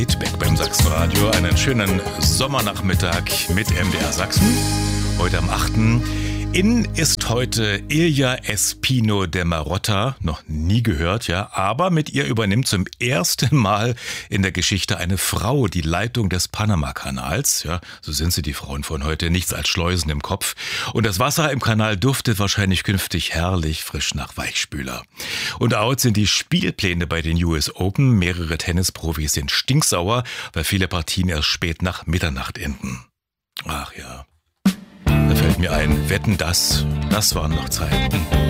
Back beim Sachsenradio. Einen schönen Sommernachmittag mit MDR Sachsen. Heute am 8. In ist heute Ilja Espino de Marotta, noch nie gehört, ja, aber mit ihr übernimmt zum ersten Mal in der Geschichte eine Frau die Leitung des Panama-Kanals, ja, so sind sie die Frauen von heute, nichts als Schleusen im Kopf. Und das Wasser im Kanal duftet wahrscheinlich künftig herrlich frisch nach Weichspüler. Und out sind die Spielpläne bei den US Open, mehrere Tennisprofis sind stinksauer, weil viele Partien erst spät nach Mitternacht enden. Ach ja. Da fällt mir ein, Wetten, das waren noch Zeiten.